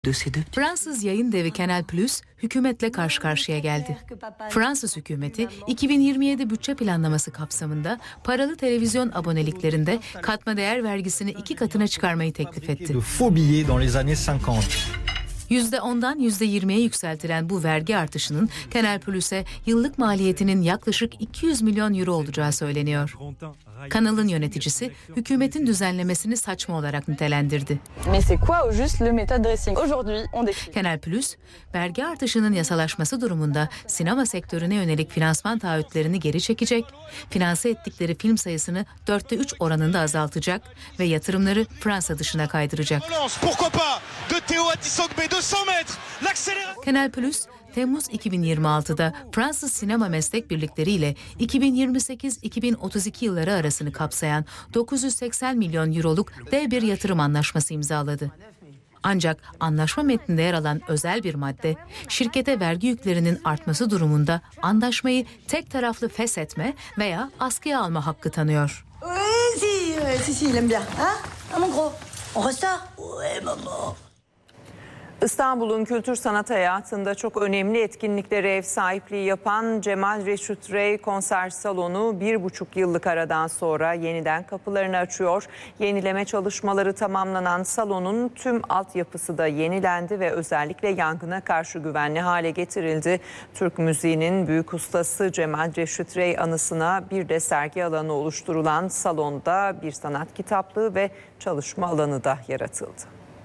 Fransız yayın devi Canal Plus hükümetle karşı karşıya geldi. Fransız hükümeti 2027 bütçe planlaması kapsamında paralı televizyon aboneliklerinde katma değer vergisini 2 katına çıkarmayı teklif etti. %10'dan %20'ye yükseltilen bu vergi artışının Canal Plus'e yıllık maliyetinin yaklaşık 200 milyon euro olacağı söyleniyor. Kanalın yöneticisi hükümetin düzenlemesini saçma olarak nitelendirdi. Canal Plus, vergi artışının yasalaşması durumunda sinema sektörüne yönelik finansman taahhütlerini geri çekecek, finanse ettikleri film sayısını 3 oranında azaltacak ve yatırımları Fransa dışına kaydıracak. Canal Plus, Temmuz 2026'da Fransız Sinema Meslek Birlikleri ile 2028-2032 yılları arasını kapsayan 980 milyon euroluk dev bir yatırım anlaşması imzaladı. Ancak anlaşma metninde yer alan özel bir madde, şirkete vergi yüklerinin artması durumunda anlaşmayı tek taraflı feshetme veya askıya alma hakkı tanıyor. İstanbul'un kültür sanat hayatında çok önemli etkinliklere ev sahipliği yapan Cemal Reşit Rey Konser Salonu 1,5 yıllık aradan sonra yeniden kapılarını açıyor. Yenileme çalışmaları tamamlanan salonun tüm altyapısı da yenilendi ve özellikle yangına karşı güvenli hale getirildi. Türk müziğinin büyük ustası Cemal Reşit Rey anısına bir de sergi alanı oluşturulan salonda bir sanat kitaplığı ve çalışma alanı da yaratıldı.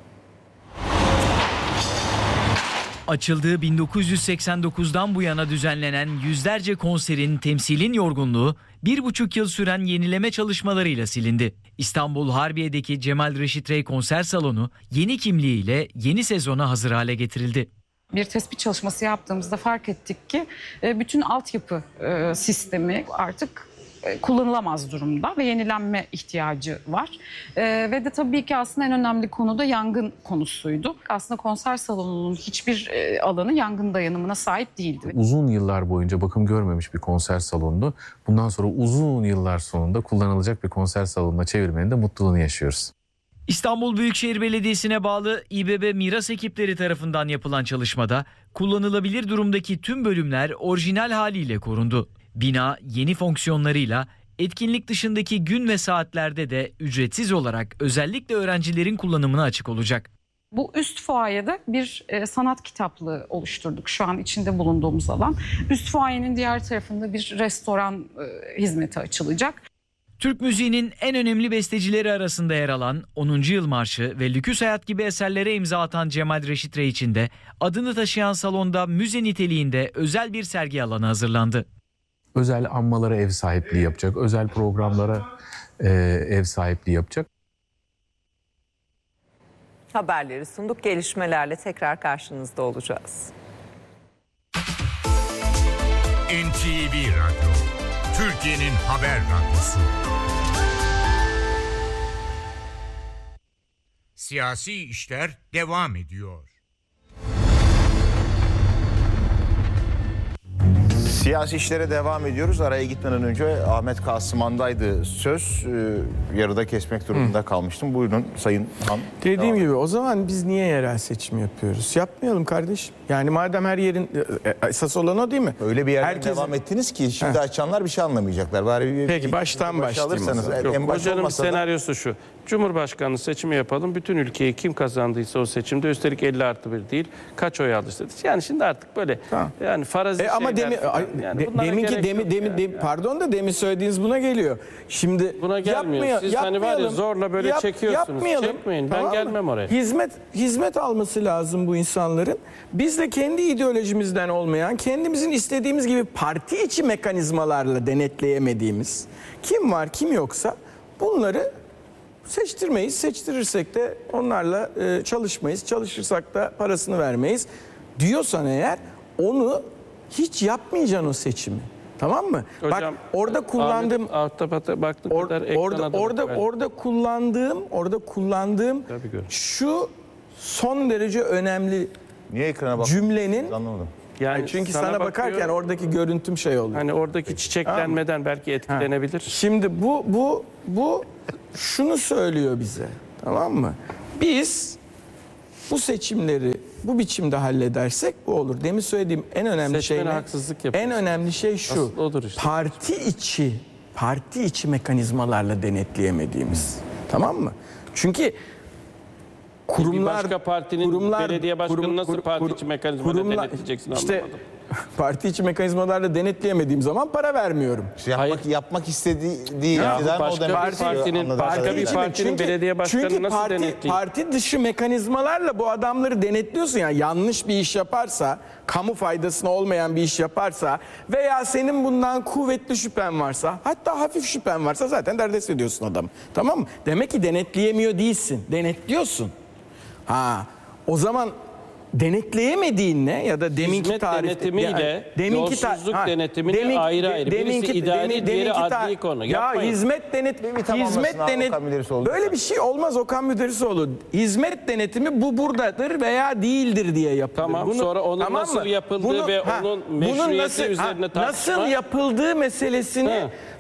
Açıldığı 1989'dan bu yana düzenlenen yüzlerce konserin, temsilin yorgunluğu 1,5 yıl süren yenileme çalışmalarıyla silindi. İstanbul Harbiye'deki Cemal Reşit Rey Konser Salonu yeni kimliğiyle yeni sezona hazır hale getirildi. Bir tespit çalışması yaptığımızda fark ettik ki bütün altyapı sistemi artık kullanılamaz durumda ve yenilenme ihtiyacı var. Ve de tabii ki aslında en önemli konu da yangın konusuydu. Aslında konser salonunun hiçbir alanı yangın dayanımına sahip değildi. Uzun yıllar boyunca bakım görmemiş bir konser salonunu bundan sonra uzun yıllar sonunda kullanılacak bir konser salonuna çevirmenin de mutluluğunu yaşıyoruz. İstanbul Büyükşehir Belediyesi'ne bağlı İBB Miras ekipleri tarafından yapılan çalışmada kullanılabilir durumdaki tüm bölümler orijinal haliyle korundu. Bina yeni fonksiyonlarıyla etkinlik dışındaki gün ve saatlerde de ücretsiz olarak özellikle öğrencilerin kullanımına açık olacak. Bu üst fuayede bir sanat kitaplığı oluşturduk şu an içinde bulunduğumuz alan. Üst fuayenin diğer tarafında bir restoran hizmeti açılacak. Türk müziğinin en önemli bestecileri arasında yer alan 10. Yıl Marşı ve Lüküs Hayat gibi eserlere imza atan Cemal Reşit Rey için de adını taşıyan salonda müze niteliğinde özel bir sergi alanı hazırlandı. Özel anmalara ev sahipliği yapacak, özel programlara ev sahipliği yapacak. Haberleri sunduk. Gelişmelerle tekrar karşınızda olacağız. NTV Radyo, Türkiye'nin haber radyosu. Siyasi işler devam ediyor. Siyasi işlere devam ediyoruz. Araya gitmeden önce Ahmet Kasıman'daydı söz. Yarıda kesmek durumunda kalmıştım. Buyurun Sayın Han. Dediğim gibi o zaman biz niye yerel seçim yapıyoruz? Yapmayalım kardeşim. Yani madem her yerin esas olan o değil mi? Öyle bir yerden devam ettiniz ki şimdi açanlar bir şey anlamayacaklar. Bari peki baştan başlayalım. Hocanın senaryosu şu. Cumhurbaşkanlığı seçimi yapalım. Bütün ülkeyi kim kazandıysa o seçimde üstelik 50+1 değil. Kaç oy aldı? Yani şimdi artık böyle yani farazi ama pardon da demin söylediğiniz buna geliyor. Şimdi buna gelmiyor. Siz hani var ya zorla böyle çekiyorsunuz. Çekmeyin. Ben gelmem oraya. Hizmet alması lazım bu insanların. Biz de kendi ideolojimizden olmayan, kendimizin istediğimiz gibi parti içi mekanizmalarla denetleyemediğimiz kim var kim yoksa bunları seçtirmeyiz. Seçtirirsek de onlarla çalışmayız. Çalışırsak da parasını vermeyiz. Diyorsan eğer onu hiç yapmayacaksın o seçimi. Tamam mı? Hocam, bak orada kullandığım orada kullandığım şu son derece önemli cümlenin yani çünkü sana bakarken oradaki görüntüm şey oluyor. Hani oradaki çiçeklenmeden belki etkilenebilir. Şimdi bu şunu söylüyor bize. Tamam mı? Biz Bu seçimleri bu biçimde halledersek bu olur. Demin söylediğim en önemli şey Seçmene ne? haksızlık yapıyorsun. En önemli şey şu. Asıl odur işte. Parti içi mekanizmalarla denetleyemediğimiz. Tamam mı? Çünkü kurumlar, başka partinin belediye başkanı nasıl parti içi mekanizmayla denetleyeceksin, işte anlamadım. parti içi mekanizmalarla denetleyemediğim zaman para vermiyorum. Yapmak istediği değil. Başka bir partinin belediye başkanı nasıl denetleyecek? Parti dışı mekanizmalarla bu adamları denetliyorsun. Yani yanlış bir iş yaparsa, kamu faydasına olmayan bir iş yaparsa veya senin bundan kuvvetli şüphen varsa, hatta hafif şüphen varsa zaten derdest ediyorsun adamı. Tamam mı? Demek ki denetleyemiyor değilsin. Denetliyorsun. O zaman denetleyemediğinle ya da deminki hizmet denetimiyle yolsuzluk denetimini ayrı ayrı. Birisi idari, diğeri adli konu. Yapmayın. Hizmet denetimi böyle bir şey olmaz Okan Müderrisoğlu. Hizmet denetimi bu buradadır veya değildir diye yapılır. Tamam, sonra onun nasıl yapıldığı ve onun meşruiyeti üzerine tartışma. Nasıl yapıldığı meselesini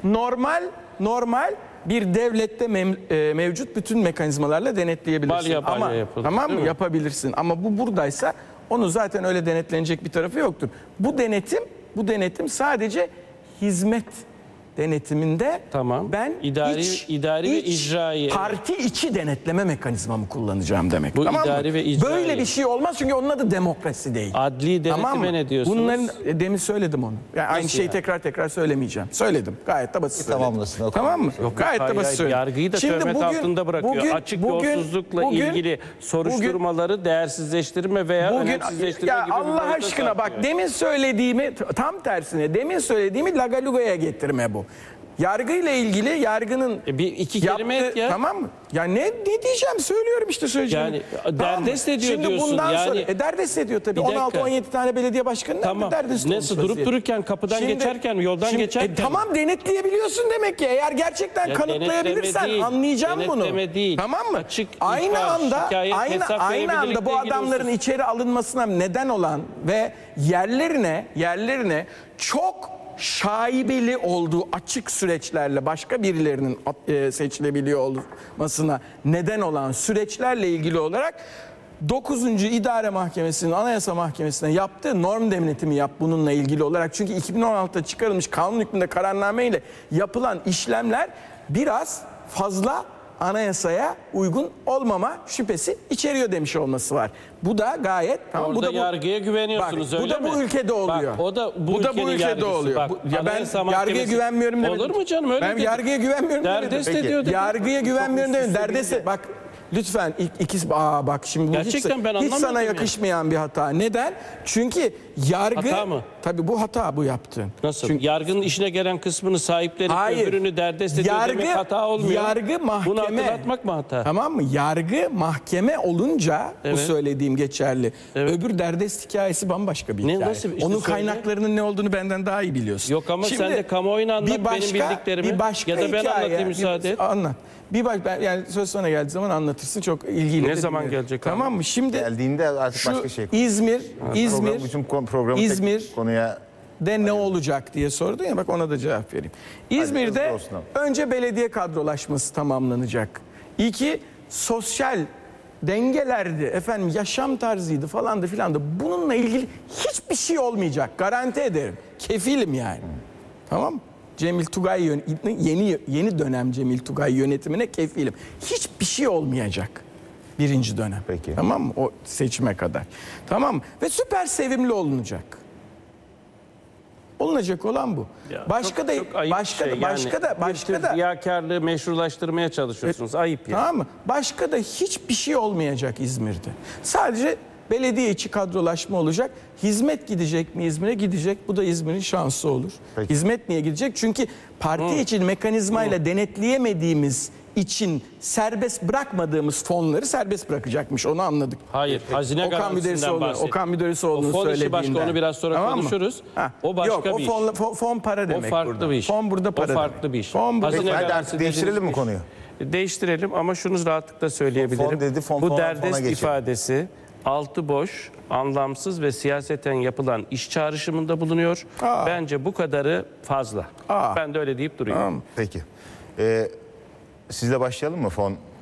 normal bir devlette mevcut bütün mekanizmalarla denetleyebilirsin. Tamam mı? Yapabilirsin. Ama bu buradaysa onu zaten öyle denetlenecek bir tarafı yoktur. Bu denetim sadece hizmet denetiminde ben idari ve icraî parti içi denetleme mekanizmamı kullanacağım demek. Bu tamam idari mı? ve icraî. Böyle bir şey olmaz çünkü onun adı demokrasi değil. Adli denetime ne diyorsunuz? Bunların demin söyledim onu. Yani aynı şeyi tekrar söylemeyeceğim. Söyledim. Gayet de basit söyledim. Tamamlasın. Tamam mı? Gayet de basit söyledim. Yargıyı da töhmet altında bırakıyor. Açık yolsuzlukla ilgili soruşturmaları değersizleştirme veya önemsizleştirme gibi bir Allah aşkına bak demin söylediğimi tam tersine lagalugaya getirme bu. Yargıyla ilgili yargının iki kelime et ya. Tamam mı? Ya ne diyeceğim söylüyorum işte söyleyeceğim. Yani derdest ediyor şimdi diyorsun. Bundan yani sonra, derdest ediyor tabii. 16-17 tane belediye başkanı derdest olmuş. Nasıl durup dururken kapıdan geçerken yoldan geçerken. Tamam denetleyebiliyorsun demek ki. Eğer gerçekten kanıtlayabilirsen anlayacağım bunu. Değil. Tamam mı? Açık, aynı anda bu adamların içeri alınmasına neden olan ve yerlerine çok şaibeli olduğu açık süreçlerle başka birilerinin seçilebiliyor olmasına neden olan süreçlerle ilgili olarak 9. İdare Mahkemesi'nin Anayasa Mahkemesi'ne yaptığı norm denetimi bununla ilgili olarak. Çünkü 2016'da çıkarılmış kanun hükmünde kararnameyle yapılan işlemler biraz fazla anayasaya uygun olmama şüphesi içeriyor demiş olması var. Bu da gayet tamam. Orada yargıya güveniyorsunuz öyle mi? Bu da bu ülkede oluyor. Bak, o da bu ülkede oluyor. Bak, ben yargıya güvenmiyorum demedim. Olur mu canım öyle Ben yargıya güvenmiyorum demedim. Derdest ediyor dedim. Yargıya güvenmiyorum demedim. Derdest bak lütfen ikisi bak şimdi bu gerçekten hiç sana yakışmayan bir hata. Neden? Çünkü yargı hata mı? Tabii bu hata bu yaptığın. Nasıl? Çünkü yargının işine gelen kısmını sahiplenip öbürünü derdest ediyor demek hata olmuyor. Yargı mahkeme. Bunu hatırlatmak mı hata? Tamam mı? Yargı mahkeme olunca bu söylediğim geçerli. Öbür derdest hikayesi bambaşka bir hikaye. Nasıl? İşte onun kaynaklarının ne olduğunu benden daha iyi biliyorsun. Yok ama şimdi, sen de kamuoyuna anlat benim bildiklerimi. Ya da ben anlatayım müsaade et. Anlat. Yani söz sana geldiği zaman anlatırsın çok ilgili. Ne zaman gelecek? Tamam mı? Şimdi geldiğinde artık başka şey. İzmir konuya de ne olacak diye sordun ya bak ona da cevap vereyim. İzmir'de önce belediye kadrolaşması tamamlanacak. 2 sosyal dengelerdi, yaşam tarzıydı falandı filandı. Bununla ilgili hiçbir şey olmayacak. Garanti ederim. Kefilim yani. Tamam mı? Cemil Tugay yeni dönem Cemil Tugay yönetimine kefilim. Hiçbir şey olmayacak. 1. dönem. Peki. Tamam mı? O seçime kadar. Tamam mı? Ve süper sevimli olunacak. Olunacak olan bu. Ya, başka da riyakarlığı meşrulaştırmaya çalışıyorsunuz. Ayıp ya. Tamam mı? Başka da hiçbir şey olmayacak İzmir'de. Sadece belediye içi kadrolaşma olacak. Hizmet gidecek mi İzmir'e? Gidecek. Bu da İzmir'in şansı olur. Peki. Hizmet niye gidecek? Çünkü parti için mekanizmayla denetleyemediğimiz için serbest bırakmadığımız fonları serbest bırakacakmış. Onu anladık. Hayır. Hazine garantisinden bahsediyor. Okan Müderrisoğlu'nun söylediğinden. O fon işi başka, onu biraz sonra konuşuruz. O başka bir iş. Fon para demek burada. O farklı bir iş. Fon burada para demek. O farklı bir iş. Hadi artık değiştirelim mi konuyu? Değiştirelim ama şunu rahatlıkla söyleyebilirim. Bu derdest ifadesi altı boş, anlamsız ve siyaseten yapılan iş çağrışımında bulunuyor. Bence bu kadarı fazla. Ben de öyle deyip duruyorum. Peki. Sizle başlayalım mı fon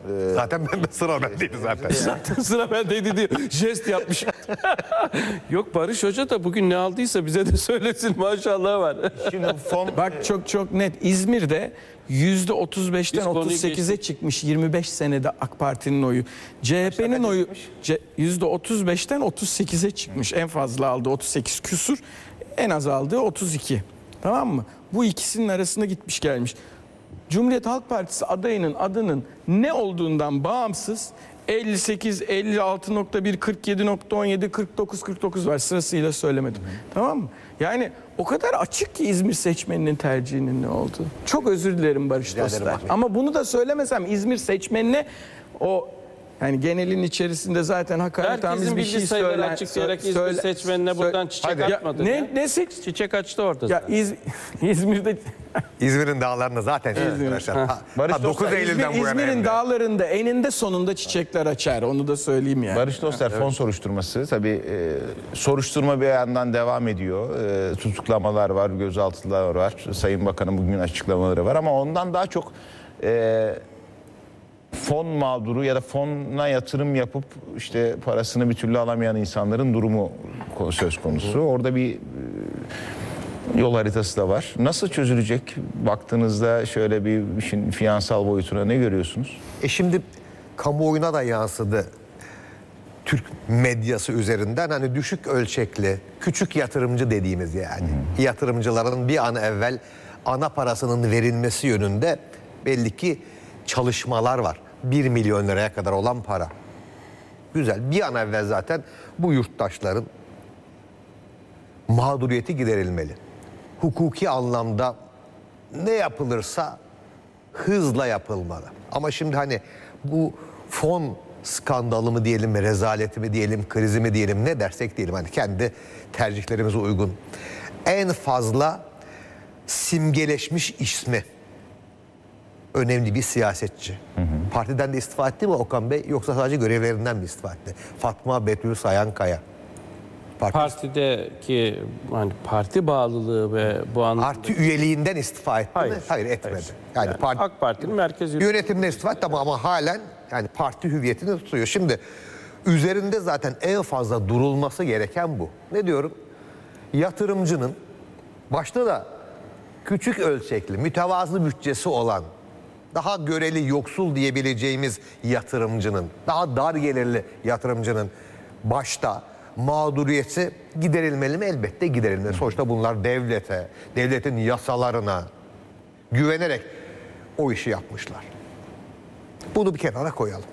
Zaten ben de sıra bendeydi zaten. Zaten sıra bendeydi diyor. Jest yapmış. Yok, Barış Hoca da bugün ne aldıysa bize de söylesin, maşallah var. Şimdi fon Bak çok net, İzmir'de %35'ten 38'e çıkmış 25 senede AK Parti'nin oyu. CHP'nin oyu %35'ten 38'e çıkmış. En fazla aldığı 38 küsur, en az aldığı 32. Tamam mı? Bu ikisinin arasında gitmiş gelmiş. Cumhuriyet Halk Partisi adayının adının ne olduğundan bağımsız 58, 56.1, 47.17, 49 var, sırasıyla söylemedim. Tamam mı? Yani o kadar açık ki İzmir seçmeninin tercihinin ne olduğu. Çok özür dilerim Barış dostlar. Ama bunu da söylemesem İzmir seçmenine o, yani genelin içerisinde zaten hakaretamiz bir şey sayıları açıklayarak İzmir seçmenine buradan çiçek atmadı. Çiçek açtı orada. Ya İzmir'de İzmir'in dağlarında zaten Barış 9 Eylül'den bu yana. İzmir'in dağlarında eninde sonunda çiçekler açar. Onu da söyleyeyim yani. Barış dostlar, fon soruşturması tabii soruşturma bir yandan devam ediyor. Tutuklamalar var, gözaltılar var. Sayın Bakan'ın bugün açıklamaları var ama ondan daha çok fon mağduru ya da fona yatırım yapıp işte parasını bir türlü alamayan insanların durumu söz konusu. Orada bir yol haritası da var. Nasıl çözülecek? Baktığınızda şöyle bir işin finansal boyutuna ne görüyorsunuz? Şimdi kamuoyuna da yansıdı. Türk medyası üzerinden hani düşük ölçekli, küçük yatırımcı dediğimiz yani. Yatırımcıların bir an evvel ana parasının verilmesi yönünde belli ki çalışmalar var. 1 milyon liraya kadar olan para. Güzel. Bir an evvel zaten bu yurttaşların mağduriyeti giderilmeli. Hukuki anlamda ne yapılırsa hızla yapılmalı. Ama şimdi hani bu fon skandalı mı diyelim, rezaleti mi diyelim, krizi mi diyelim, ne dersek diyelim, hani kendi tercihlerimize uygun. En fazla simgeleşmiş ismi önemli bir siyasetçi. Partiden de istifa etti mi Okan Bey, yoksa sadece görevlerinden mi istifa etti? Fatma Betül Sayankaya. Partideki hani parti bağlılığı ve bu anlamda parti üyeliğinden istifa etti mi? Hayır, etmedi. Yani AK Parti'nin merkez yönetimine istifa etti ama halen yani parti hüviyetini tutuyor. Şimdi üzerinde zaten en fazla durulması gereken bu. Ne diyorum? Yatırımcının başta da küçük ölçekli, mütevazı bütçesi olan, daha göreli, yoksul diyebileceğimiz yatırımcının, daha dar gelirli yatırımcının başta mağduriyeti giderilmeli mi? Elbette giderilmeli. Sonuçta bunlar devlete, devletin yasalarına güvenerek o işi yapmışlar. Bunu bir kenara koyalım.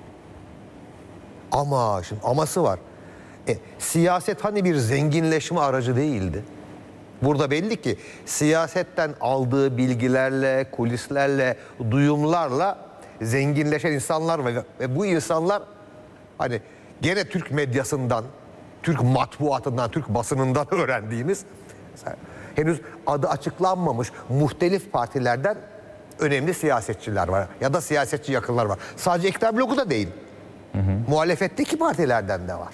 Ama şimdi aması var. Siyaset hani bir zenginleşme aracı değildi. Burada belli ki siyasetten aldığı bilgilerle, kulislerle, duyumlarla zenginleşen insanlar var. Ve bu insanlar hani gene Türk medyasından, Türk matbuatından, Türk basınından öğrendiğimiz, henüz adı açıklanmamış muhtelif partilerden önemli siyasetçiler var. Ya da siyasetçi yakınlar var. Sadece iktidar bloku da değil. Muhalefetteki partilerden de var.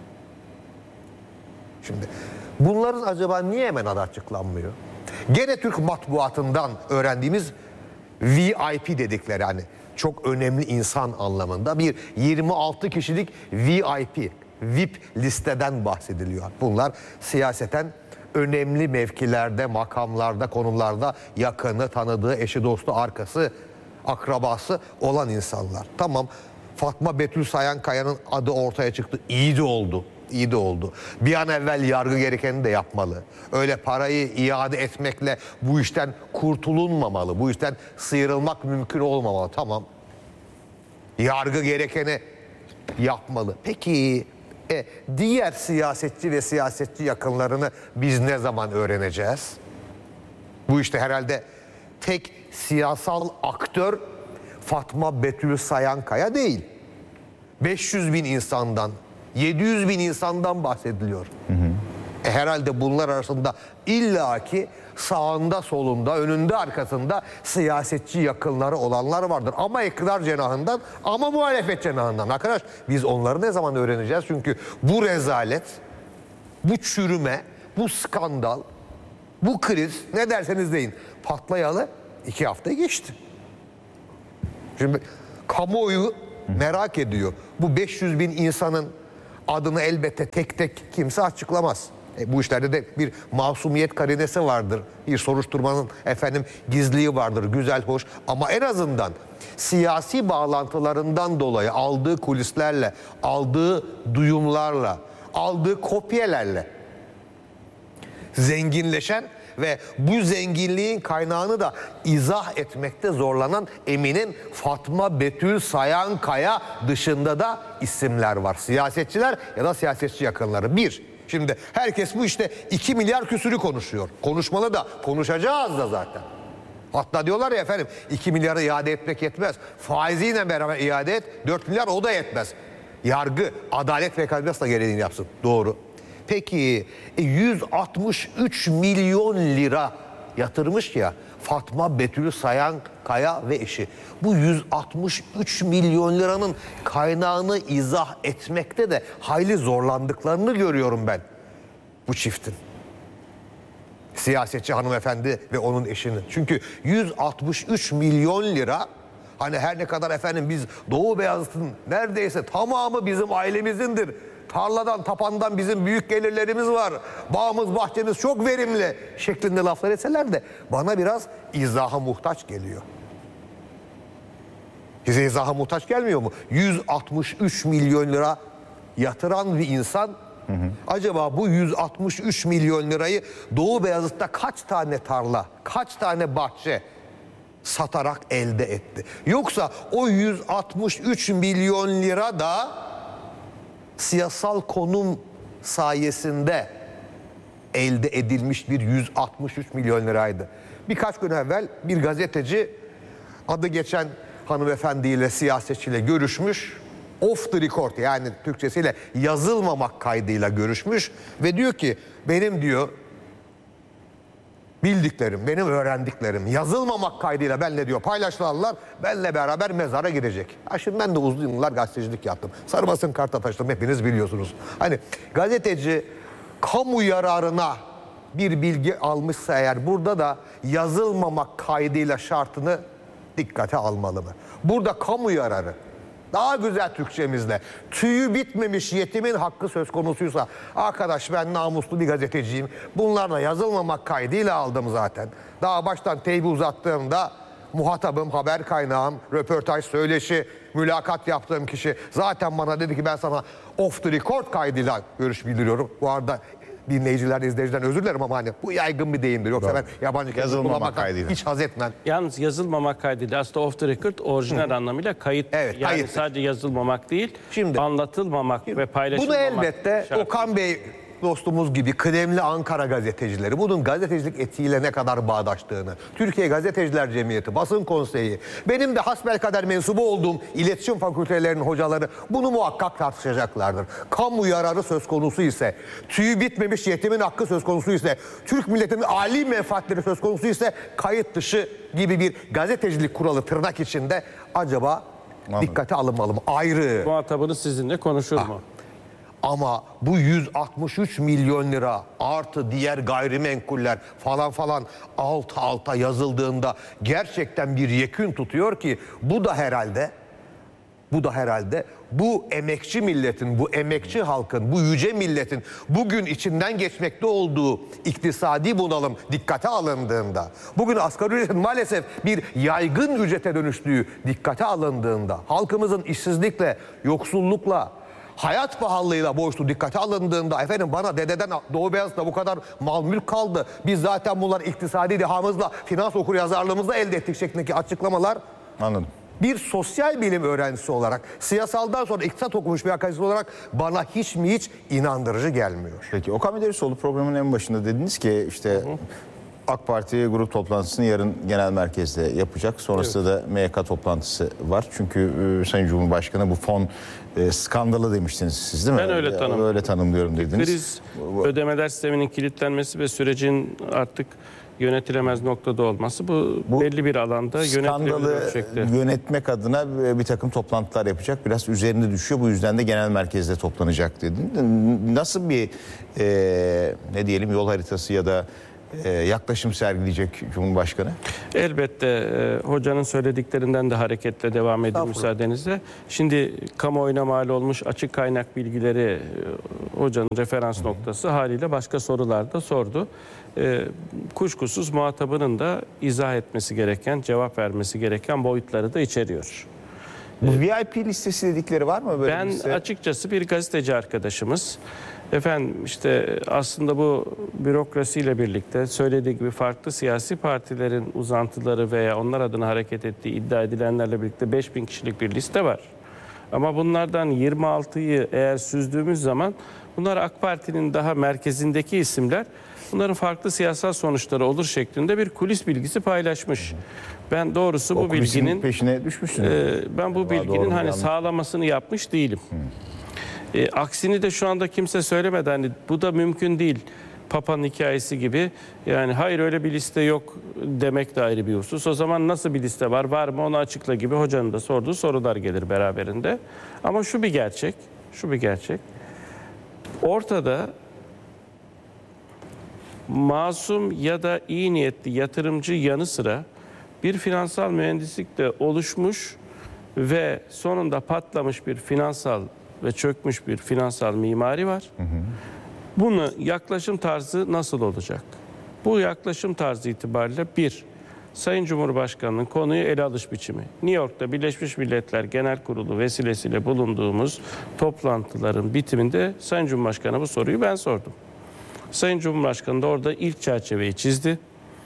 Şimdi bunların acaba niye hemen adı açıklanmıyor? Gene Türk matbuatından öğrendiğimiz VIP dedikleri, hani çok önemli insan anlamında bir 26 kişilik VIP listeden bahsediliyor. Bunlar siyaseten önemli mevkilerde, makamlarda, konumlarda yakını, tanıdığı, eşi, dostu, arkası, akrabası olan insanlar. Tamam, Fatma Betül Sayankaya'nın adı ortaya çıktı. İyi de oldu. İyi de oldu. Bir an evvel yargı gerekeni de yapmalı. Öyle parayı iade etmekle bu işten kurtulunmamalı. Bu işten sıyrılmak mümkün olmamalı. Tamam. Yargı gerekeni yapmalı. Peki diğer siyasetçi ve siyasetçi yakınlarını biz ne zaman öğreneceğiz? Bu işte herhalde tek siyasal aktör Fatma Betül Sayankaya değil. 500 bin insandan, 700 bin insandan bahsediliyor. Herhalde bunlar arasında illaki sağında, solunda, önünde, arkasında siyasetçi yakınları olanlar vardır. Ama iktidar cenahından, ama muhalefet cenahından. Arkadaş, biz onları ne zaman öğreneceğiz? Çünkü bu rezalet, bu çürüme, bu skandal, bu kriz, ne derseniz deyin, patlayalı 2 hafta geçti. Şimdi Kamuoyu merak ediyor. Bu 500 bin insanın adını elbette tek tek kimse açıklamaz. Bu işlerde de bir masumiyet karinesi vardır. Bir soruşturmanın gizliliği vardır. Güzel, hoş. Ama en azından siyasi bağlantılarından dolayı aldığı kulislerle, aldığı duyumlarla, aldığı kopyalarla zenginleşen ve bu zenginliğin kaynağını da izah etmekte zorlanan Emin'in Fatma Betül Sayankaya dışında da isimler var. Siyasetçiler ya da siyasetçi yakınları. Şimdi herkes bu 2 milyar küsürü konuşuyor. Konuşmalı da, konuşacağız da zaten. Hatta diyorlar ya 2 milyarı iade etmek yetmez. Faiziyle beraber iade et, 4 milyar o da yetmez. Yargı, adalet mekanizması da gereğini yapsın. Doğru. Peki 163 milyon lira yatırmış ya Fatma Betül Sayankaya ve eşi. Bu 163 milyon liranın kaynağını izah etmekte de hayli zorlandıklarını görüyorum ben bu çiftin. Siyasetçi hanımefendi ve onun eşinin. Çünkü 163 milyon lira, hani her ne kadar biz Doğu Beyazıt'ın neredeyse tamamı bizim ailemizindir. Tarladan, tapandan bizim büyük gelirlerimiz var. Bağımız, bahçemiz çok verimli şeklinde laflar etseler de bana biraz izaha muhtaç geliyor. Size izaha muhtaç gelmiyor mu? 163 milyon lira yatıran bir insan acaba bu 163 milyon lirayı Doğu Beyazıt'ta kaç tane tarla, kaç tane bahçe satarak elde etti? Yoksa o 163 milyon lira da siyasal konum sayesinde elde edilmiş bir 163 milyon liraydı. Birkaç gün evvel bir gazeteci adı geçen hanımefendiyle, siyasetçiyle görüşmüş. Off the record, yani Türkçesiyle yazılmamak kaydıyla görüşmüş ve diyor ki benim diyor bildiklerim, benim öğrendiklerim yazılmamak kaydıyla benimle diyor paylaşılanlar benimle beraber mezara gidecek. Şimdi ben de uzun yıllar gazetecilik yaptım. Sarı basın karta taşıdım, hepiniz biliyorsunuz. Hani gazeteci kamu yararına bir bilgi almışsa eğer burada da yazılmamak kaydıyla şartını dikkate almalı mı? Burada kamu yararı, daha güzel Türkçemizle tüyü bitmemiş yetimin hakkı söz konusuysa, arkadaş ben namuslu bir gazeteciyim, bunlarla yazılmamak kaydıyla aldım zaten. Daha baştan teybi uzattığımda muhatabım, haber kaynağım, röportaj, söyleşi, mülakat yaptığım kişi zaten bana dedi ki ben sana off the record kaydıyla görüş bildiriyorum. Bu arada dinleyiciler, izleyicilerden özür dilerim ama bu yaygın bir deyimdir. Yoksa ben yabancı yazılmamak kaydıyla hiç haz etmem. Yalnız yazılmamak kaydıyla aslında off the record orijinal anlamıyla kayıt. Evet, yani kayıt. Sadece yazılmamak değil, anlatılmamak ve paylaşılmamak. Bunu elbette Okan Bey dostumuz gibi kıdemli Ankara gazetecileri bunun gazetecilik etiğiyle ne kadar bağdaştığını, Türkiye Gazeteciler Cemiyeti, Basın Konseyi, benim de hasbelkader mensubu olduğum iletişim fakültelerinin hocaları bunu muhakkak tartışacaklardır. Kamu yararı söz konusu ise, tüyü bitmemiş yetimin hakkı söz konusu ise, Türk milletinin âli menfaatleri söz konusu ise kayıt dışı gibi bir gazetecilik kuralı tırnak içinde acaba dikkate alınmalı mı? Ayrı. Muhatabınız sizinle konuşur mu? Ama bu 163 milyon lira artı diğer gayrimenkuller falan alt alta yazıldığında gerçekten bir yekün tutuyor ki bu da herhalde bu emekçi milletin, bu emekçi halkın, bu yüce milletin bugün içinden geçmekte olduğu iktisadi bunalım dikkate alındığında, bugün asgari ücretin maalesef bir yaygın ücrete dönüştüğü dikkate alındığında, halkımızın işsizlikle, yoksullukla, hayat pahalılığıyla boğuştu dikkate alındığında bana dededen Doğu Beyazıt'ta bu kadar mal mülk kaldı. Biz zaten bunlar iktisadi dehamızla, finans okuryazarlığımızla elde ettik şeklindeki açıklamalar. Anladım. Bir sosyal bilim öğrencisi olarak, siyasaldan sonra iktisat okumuş bir akademist olarak bana hiç inandırıcı gelmiyor. Peki Okan Bediroğlu programın en başında dediniz ki AK Parti grup toplantısını yarın genel merkezde yapacak. Sonrasında da MYK toplantısı var. Çünkü Sayın Cumhurbaşkanı bu fon skandalı demiştiniz siz değil mi? Ben öyle tanımlıyorum. Öyle tanımlıyorum dediniz. Kriz ödemeler sisteminin kilitlenmesi ve sürecin artık yönetilemez noktada olması bu belli bir alanda skandalı yönetmek adına bir takım toplantılar yapacak. Biraz üzerinde düşüyor. Bu yüzden de genel merkezde toplanacak dedin. Nasıl bir ne diyelim yol haritası ya da yaklaşım sergileyecek Cumhurbaşkanı? Elbette hocanın söylediklerinden de hareketle devam edeyim müsaadenizle. Şimdi kamuoyuna mal olmuş açık kaynak bilgileri hocanın referans noktası haliyle başka sorular da sordu. Kuşkusuz muhatabının da izah etmesi gereken, cevap vermesi gereken boyutları da içeriyor. Bu VIP listesi dedikleri var mı? Böyle ben liste? Açıkçası bir gazeteci arkadaşımız, efendim işte aslında bu bürokrasiyle birlikte söylediği gibi farklı siyasi partilerin uzantıları veya onlar adına hareket ettiği iddia edilenlerle birlikte 5000 kişilik bir liste var. Ama bunlardan 26'yı eğer süzdüğümüz zaman bunlar AK Parti'nin daha merkezindeki isimler. Bunların farklı siyasal sonuçları olur şeklinde bir kulis bilgisi paylaşmış. Ben doğrusu bu bilginin peşine düşmüşsünüz. Ben bu bilginin hani sağlamasını yapmış değilim. Aksini de şu anda kimse söylemedi. Hani bu da mümkün değil. Papa'nın hikayesi gibi. Yani hayır öyle bir liste yok demek de ayrı bir husus. O zaman nasıl bir liste var? Var mı? Onu açıkla gibi hocanın da sorduğu sorular gelir beraberinde. Ama şu bir gerçek. Ortada masum ya da iyi niyetli yatırımcı yanı sıra bir finansal mühendislikle oluşmuş ve sonunda patlamış bir finansal ve çökmüş bir finansal mimari var. Bunu yaklaşım tarzı nasıl olacak? Bu yaklaşım tarzı itibariyle Sayın Cumhurbaşkanı'nın konuyu ele alış biçimi. New York'ta Birleşmiş Milletler Genel Kurulu vesilesiyle bulunduğumuz toplantıların bitiminde Sayın Cumhurbaşkanı bu soruyu ben sordum. Sayın Cumhurbaşkanı da orada ilk çerçeveyi çizdi.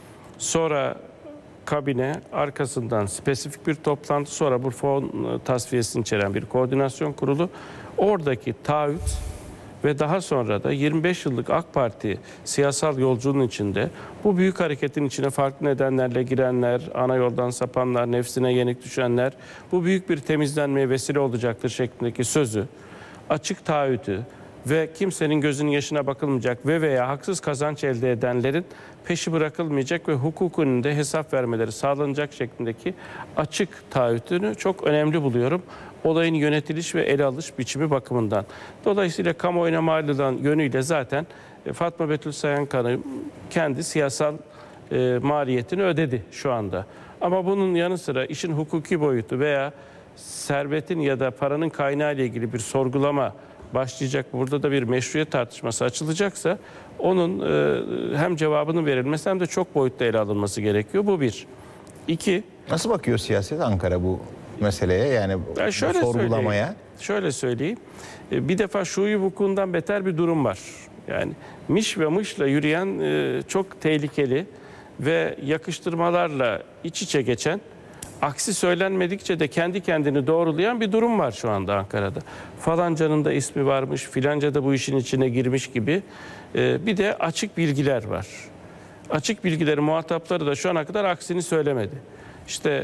Sonra kabine, arkasından spesifik bir toplantı, sonra bu fon tasfiyesini içeren bir koordinasyon kurulu. Oradaki taahhüt ve daha sonra da 25 yıllık AK Parti siyasal yolculuğunun içinde bu büyük hareketin içine farklı nedenlerle girenler, ana yoldan sapanlar, nefsine yenik düşenler bu büyük bir temizlenmeye vesile olacaktır şeklindeki sözü, açık taahhütü ve kimsenin gözünün yaşına bakılmayacak veya haksız kazanç elde edenlerin peşi bırakılmayacak ve hukuk önünde hesap vermeleri sağlanacak şeklindeki açık taahhütünü çok önemli buluyorum. Olayın yönetiliş ve ele alış biçimi bakımından. Dolayısıyla kamuoyuna mal olan yönüyle zaten Fatma Betül Sayankan'ı kendi siyasal maliyetini ödedi şu anda. Ama bunun yanı sıra işin hukuki boyutu veya servetin ya da paranın kaynağı ile ilgili bir sorgulama başlayacak, burada da bir meşruiyet tartışması açılacaksa onun hem cevabının verilmesi hem de çok boyutlu ele alınması gerekiyor. Bu bir. İki. Nasıl bakıyor siyaset Ankara bu meseleye, yani sorgulamaya? Şöyle söyleyeyim. Bir defa şuyu hukukundan beter bir durum var. Yani miş ve mışla yürüyen çok tehlikeli ve yakıştırmalarla iç içe geçen, aksi söylenmedikçe de kendi kendini doğrulayan bir durum var şu anda Ankara'da. Falancanın da ismi varmış, filanca da bu işin içine girmiş gibi. Bir de açık bilgiler var. Açık bilgilerin muhatapları da şu ana kadar aksini söylemedi. İşte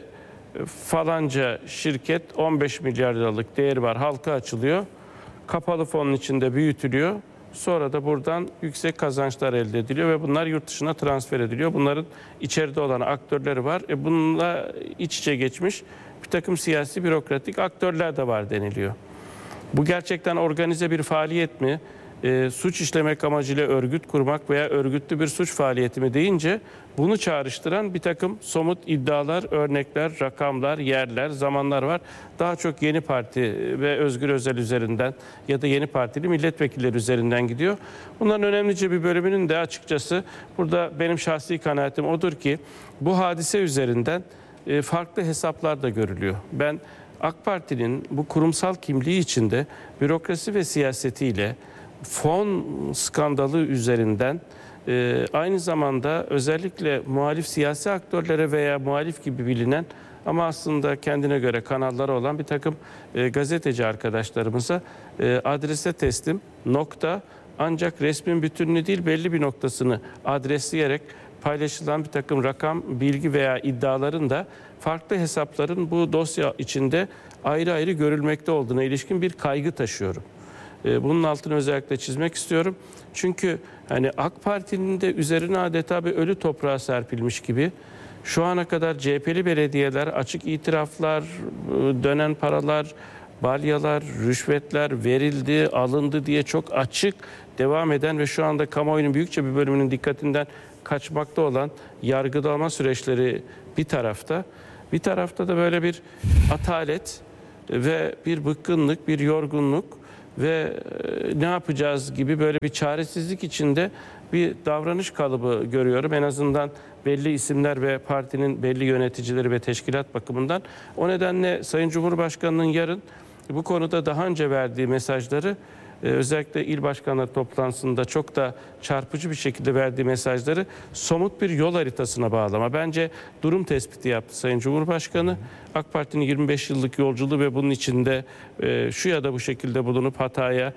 falanca şirket 15 milyar liralık değeri var, halka açılıyor. Kapalı fonun içinde büyütülüyor. Sonra da buradan yüksek kazançlar elde ediliyor ve bunlar yurt dışına transfer ediliyor. Bunların içeride olan aktörleri var. Bununla iç içe geçmiş bir takım siyasi bürokratik aktörler de var deniliyor. Bu gerçekten organize bir faaliyet mi? Suç işlemek amacıyla örgüt kurmak veya örgütlü bir suç faaliyeti mi deyince bunu çağrıştıran bir takım somut iddialar, örnekler, rakamlar, yerler, zamanlar var. Daha çok Yeni Parti ve Özgür Özel üzerinden ya da Yeni Partili milletvekilleri üzerinden gidiyor. Bunların önemlice bir bölümünün de açıkçası burada benim şahsi kanaatim odur ki bu hadise üzerinden farklı hesaplar da görülüyor. Ben AK Parti'nin bu kurumsal kimliği içinde bürokrasi ve siyasetiyle fon skandalı üzerinden aynı zamanda özellikle muhalif siyasi aktörlere veya muhalif gibi bilinen ama aslında kendine göre kanalları olan bir takım gazeteci arkadaşlarımıza adrese teslim nokta, ancak resmin bütününü değil belli bir noktasını adresleyerek paylaşılan bir takım rakam, bilgi veya iddiaların da farklı hesapların bu dosya içinde ayrı ayrı görülmekte olduğuna ilişkin bir kaygı taşıyorum. Bunun altını özellikle çizmek istiyorum. Çünkü hani AK Parti'nin de üzerine adeta bir ölü toprağa serpilmiş gibi şu ana kadar CHP'li belediyeler açık itiraflar, dönen paralar, balyalar, rüşvetler verildi, alındı diye çok açık devam eden ve şu anda kamuoyunun büyükçe bir bölümünün dikkatinden kaçmakta olan yargılama süreçleri bir tarafta. Bir tarafta da böyle bir atalet ve bir bıkkınlık, bir yorgunluk ve ne yapacağız gibi böyle bir çaresizlik içinde bir davranış kalıbı görüyorum. En azından belli isimler ve partinin belli yöneticileri ve teşkilat bakımından. O nedenle Sayın Cumhurbaşkanı'nın yarın bu konuda daha önce verdiği mesajları, özellikle il başkanları toplantısında çok da çarpıcı bir şekilde verdiği mesajları somut bir yol haritasına bağlama. Bence durum tespiti yaptı Sayın Cumhurbaşkanı. AK Parti'nin 25 yıllık yolculuğu ve bunun içinde şu ya da bu şekilde bulunup hataya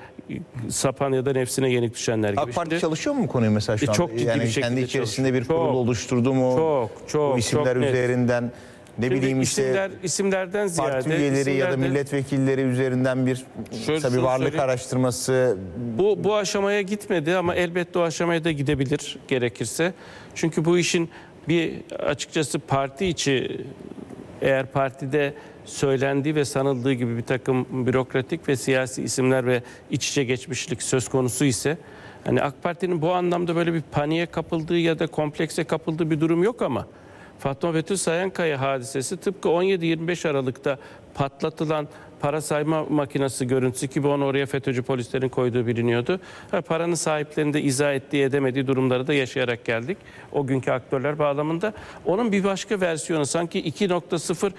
sapan ya da nefsine yenik düşenler gibi. AK Parti çalışıyor mu bu konuyu mesela şu anda? Çok ciddi yani bir şekilde kendi içerisinde bir çalışıyor. kurul oluşturdu mu? Çok, bu isimler çok net. üzerinden ne bileyim işte isimlerden ziyade parti üyeleri ya da milletvekilleri üzerinden bir tabii varlık araştırması. Bu aşamaya gitmedi ama elbette o aşamaya da gidebilir gerekirse. Çünkü bu işin bir açıkçası parti içi, eğer partide söylendiği ve sanıldığı gibi bir takım bürokratik ve siyasi isimler ve iç içe geçmişlik söz konusu ise, hani AK Parti'nin bu anlamda böyle bir paniğe kapıldığı ya da komplekse kapıldığı bir durum yok ama Fatma Betül Sayankaya hadisesi tıpkı 17-25 Aralık'ta patlatılan para sayma makinesi görüntüsü ki onu oraya FETÖ'cü polislerin koyduğu biliniyordu. Paranın sahiplerinin de izah ettiği edemediği durumları da yaşayarak geldik. O günkü aktörler bağlamında. Onun bir başka versiyonu sanki 2.0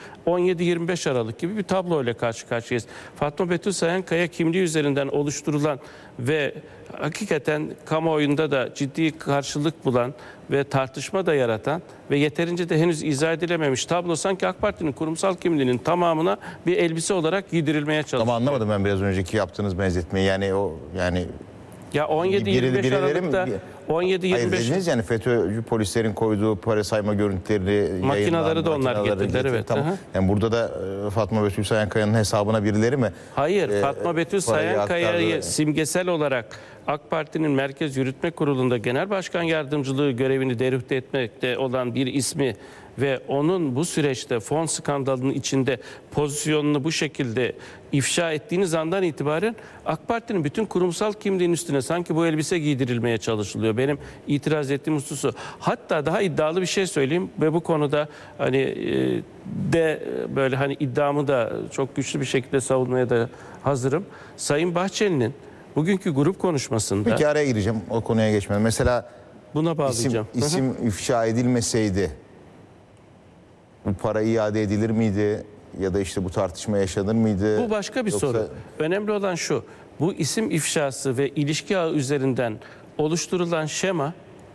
17-25 Aralık gibi bir tabloyla karşı karşıyayız. Fatma Betül Sayankaya kimliği üzerinden oluşturulan ve hakikaten kamuoyunda da ciddi karşılık bulan ve tartışma da yaratan ve yeterince de henüz izah edilememiş tablo sanki AK Parti'nin kurumsal kimliğinin tamamına bir elbise olarak giydirilmeye çalışıyor. Ama anlamadım ben biraz önceki yaptığınız benzetmeyi. Yani o ya 17-25 Aralık'ta 17-25 Hayır dediniz yani FETÖ'cü polislerin koyduğu para sayma görüntülerini makinaları da onlar getirdiler, evet. Tamam. Yani burada da Fatma Betül Sayankaya'nın hesabına birileri mi? Hayır, Fatma Betül Sayankaya'yı simgesel olarak AK Parti'nin Merkez Yürütme Kurulu'nda Genel Başkan Yardımcılığı görevini deruhte etmekte olan bir ismi ve onun bu süreçte fon skandalının içinde pozisyonunu bu şekilde ifşa ettiğiniz andan itibaren AK Parti'nin bütün kurumsal kimliğinin üstüne sanki bu elbise giydirilmeye çalışılıyor. Benim itiraz ettiğim hususu. Hatta daha iddialı bir şey söyleyeyim ve bu konuda hani böyle hani iddiamı da çok güçlü bir şekilde savunmaya da hazırım. Sayın Bahçeli'nin bugünkü grup konuşmasında... Peki araya gireceğim o konuya geçmeden. Mesela buna bağlayacağım. İsim ifşa edilmeseydi bu para iade edilir miydi? Ya da işte bu tartışma yaşanır mıydı? Bu başka bir soru. Önemli olan şu. Bu isim ifşası ve ilişki ağı üzerinden oluşturulan şema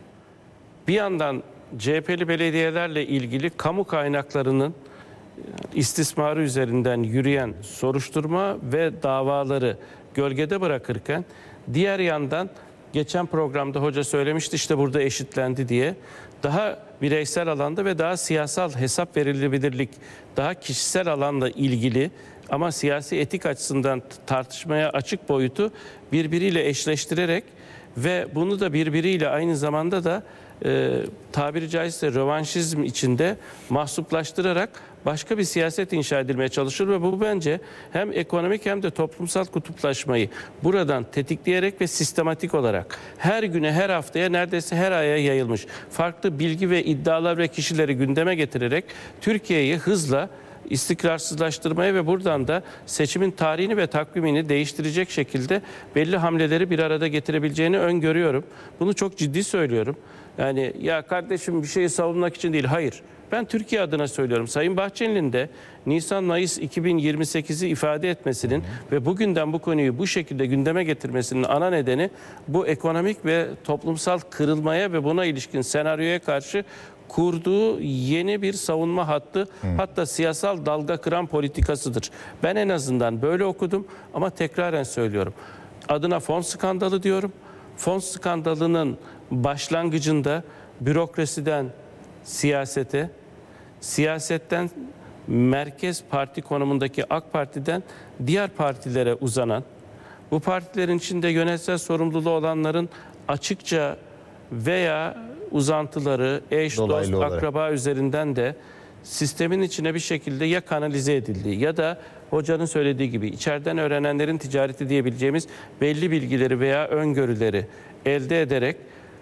bir yandan CHP'li belediyelerle ilgili kamu kaynaklarının istismarı üzerinden yürüyen soruşturma ve davaları gölgede bırakırken diğer yandan geçen programda hoca söylemişti işte burada eşitlendi diye daha bireysel alanda ve daha siyasal hesap verilebilirlik, daha kişisel alanla ilgili ama siyasi etik açısından tartışmaya açık boyutu birbiriyle eşleştirerek ve bunu da birbiriyle aynı zamanda da tabiri caizse rövanşizm içinde mahsuplaştırarak başka bir siyaset inşa edilmeye çalışır ve bu bence hem ekonomik hem de toplumsal kutuplaşmayı buradan tetikleyerek ve sistematik olarak her güne, her haftaya, neredeyse her aya yayılmış farklı bilgi ve iddialar ve kişileri gündeme getirerek Türkiye'yi hızla istikrarsızlaştırmaya ve buradan da seçimin tarihini ve takvimini değiştirecek şekilde belli hamleleri bir arada getirebileceğini öngörüyorum. Bunu çok ciddi söylüyorum. Yani ya kardeşim bir şeyi savunmak için değil, hayır. Ben Türkiye adına söylüyorum. Sayın Bahçeli'nin de Nisan-Mayıs 2028'i ifade etmesinin ve bugünden bu konuyu bu şekilde gündeme getirmesinin ana nedeni bu ekonomik ve toplumsal kırılmaya ve buna ilişkin senaryoya karşı kurduğu yeni bir savunma hattı, hatta siyasal dalga kıran politikasıdır. Ben en azından böyle okudum ama tekraren söylüyorum. Adına fon skandalı diyorum. Fon skandalının başlangıcında bürokrasiden siyasete, siyasetten merkez parti konumundaki AK Parti'den diğer partilere uzanan, bu partilerin içinde yönetsel sorumluluğu olanların açıkça veya uzantıları, eş, dolaylı dost, olarak, akraba üzerinden de sistemin içine bir şekildiği ya kanalize edildiği ya da hocanın söylediği gibi içeriden öğrenenlerin ticareti diyebileceğimiz belli bilgileri veya öngörüleri elde ederek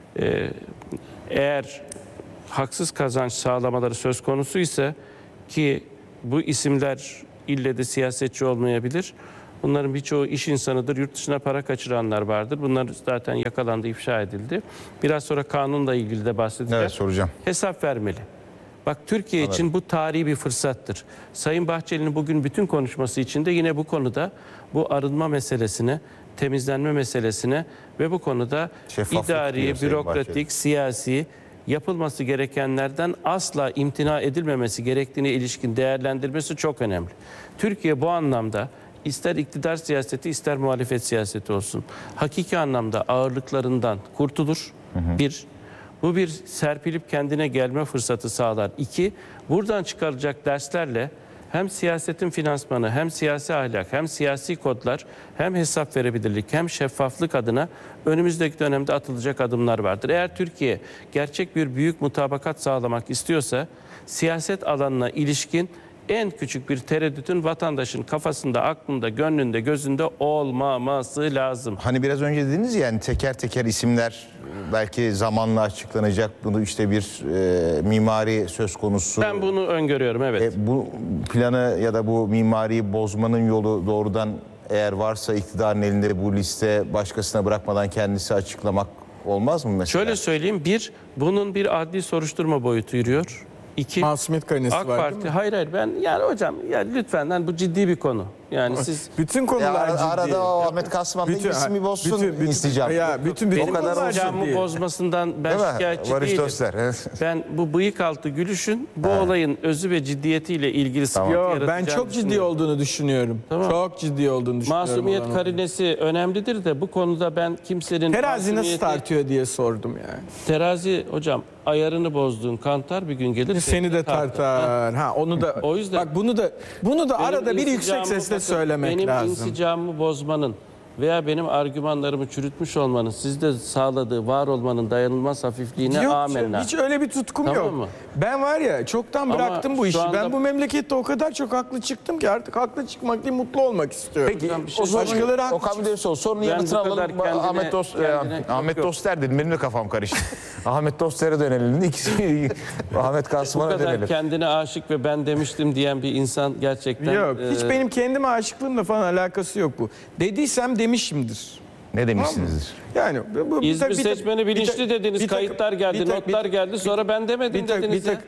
eğer haksız kazanç sağlamaları söz konusu ise, ki bu isimler ille de siyasetçi olmayabilir. Bunların birçoğu iş insanıdır. Yurt dışına para kaçıranlar vardır. Bunlar zaten yakalandı, ifşa edildi. Biraz sonra kanunla ilgili de bahsedeceğim. Evet, soracağım. Hesap vermeli. Bak, Türkiye için bu tarihi bir fırsattır. Sayın Bahçeli'nin bugün bütün konuşması içinde yine bu konuda bu arınma meselesine, temizlenme meselesine ve bu konuda Şeffaflık idari, diyor Sayın bürokratik, Bahçeli. siyasi yapılması gerekenlerden asla imtina edilmemesi gerektiğine ilişkin değerlendirmesi çok önemli. Türkiye bu anlamda ister iktidar siyaseti ister muhalefet siyaseti olsun, hakiki anlamda ağırlıklarından kurtulur. Bir, bu bir serpilip kendine gelme fırsatı sağlar. İki, buradan çıkarılacak derslerle hem siyasetin finansmanı, hem siyasi ahlak, hem siyasi kodlar, hem hesap verebilirlik, hem şeffaflık adına önümüzdeki dönemde atılacak adımlar vardır. Eğer Türkiye gerçek bir büyük mutabakat sağlamak istiyorsa, siyaset alanına ilişkin en küçük bir tereddütün vatandaşın kafasında, aklında, gönlünde, gözünde olmaması lazım. Hani biraz önce dediniz ya, yani teker teker isimler belki zamanla açıklanacak. Bunu işte bir mimari söz konusu. Ben bunu öngörüyorum, evet. Bu planı ya da bu mimariyi bozmanın yolu doğrudan, eğer varsa iktidarın elinde bu liste, başkasına bırakmadan kendisi açıklamak olmaz mı mesela? Şöyle söyleyeyim, bunun bir adli soruşturma boyutu yürüyor. İki, Masumiyet karinesi AK var Parti, değil mi? hayır ben yani hocam lütfen bu ciddi bir konu. Yani siz Bütün konular ciddi. Arada o Ahmet Kasman'la ismi bozsun isteyeceğim. Bütün O kadar konular camı ciddi. bozmasından ben Değil mi? şikayetçi Barış değilim. Dostlar. Evet. Ben bu bıyık altı gülüşün bu olayın özü ve ciddiyetiyle ilgili sıkıntı Yo, yaratacağını ben çok ciddi düşünüyorum. olduğunu düşünüyorum. Tamam. Çok ciddi olduğunu düşünüyorum. Masumiyet olan. karinesi önemlidir de bu konuda ben kimsenin Terazi nasıl masumiyeti- tartıyor diye sordum yani. Terazi hocam, ayarını bozduğun kantar bir gün gelir Seni de tartar. Ha, onu da. O yüzden- bak bunu da Benim arada bir yüksek insicamı sesle bakın, söylemek benim lazım. insicamımı bozmanın veya benim argümanlarımı çürütmüş olmanın sizde sağladığı var olmanın dayanılmaz hafifliğine Yok, amenna. hiç öyle bir tutkum Tamam yok. mı? Ben var ya çoktan Ama bıraktım bu şu işi. anda- Ben bu memlekette o kadar çok haklı çıktım ki artık haklı çıkmak değil, mutlu olmak istiyorum. Peki bir şey o sorunun, başkaları haklı Okan Bey sorunun Ben yanıtını bu kadar alalım. kendine- Ahmet kendine- yok. Doster dedim, benim de kafam karıştı. Ahmet Doster'e dönelim. İkisi Ahmet Bu Kasman'a kadar dönelim. kendine aşık ve ben demiştim diyen bir insan gerçekten... Yok, hiç benim kendime aşıklığımla falan alakası yok bu. Dediysem demişimdir. Ne demişsinizdir? Yani bu İzmir bir tak- seçmeni bilinçli dediniz, bir takım- kayıtlar geldi, bir tak- notlar geldi, sonra ben demedim bir tak- dediniz bir tak-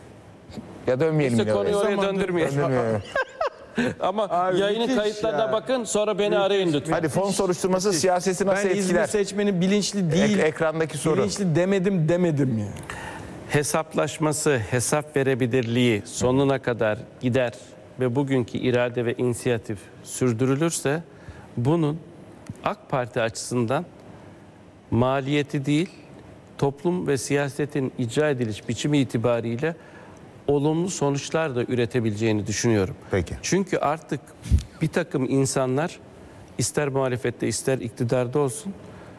ya. Ya dönmeyelim Neyse, yine. konuyu oraya zamandır- döndürmeyelim. Dönmeyelim. Ama Abi, yayının müthiş kayıtlarına ya. bakın, sonra beni arayın lütfen. Hadi fon soruşturması siyaseti nasıl Ben İzmir etkiler? seçmeni bilinçli değil. Ekrandaki soru. Bilinçli demedim ya. Hesaplaşması, hesap verebilirliği sonuna kadar gider ve bugünkü irade ve inisiyatif sürdürülürse bunun AK Parti açısından maliyeti değil, toplum ve siyasetin icra ediliş biçimi itibariyle olumlu sonuçlar da üretebileceğini düşünüyorum. Peki. Çünkü artık bir takım insanlar ister muhalefette ister iktidarda olsun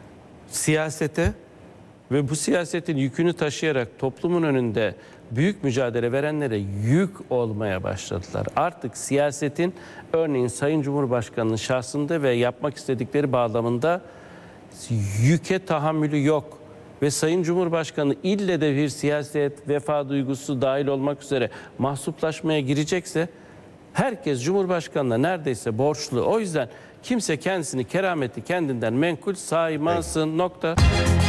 siyasete ve bu siyasetin yükünü taşıyarak toplumun önünde büyük mücadele verenlere yük olmaya başladılar. Artık siyasetin örneğin Sayın Cumhurbaşkanı'nın şahsında ve yapmak istedikleri bağlamında yüke tahammülü yok. Ve Sayın Cumhurbaşkanı ille de bir siyaset, vefa duygusu dahil olmak üzere mahsuplaşmaya girecekse herkes Cumhurbaşkanı'na neredeyse borçlu. O yüzden kimse kendisini kerameti kendinden menkul saymasın. Nokta.